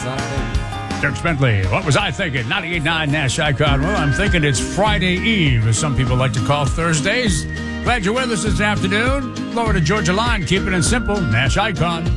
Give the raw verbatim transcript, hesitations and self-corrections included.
I thinking? Dirk Bentley, what was I thinking? ninety-eight point nine Nash Icon. Well, I'm thinking it's Friday Eve, as some people like to call Thursdays. Glad you're with us this afternoon. Florida Georgia Line, keeping it simple. Nash Icon.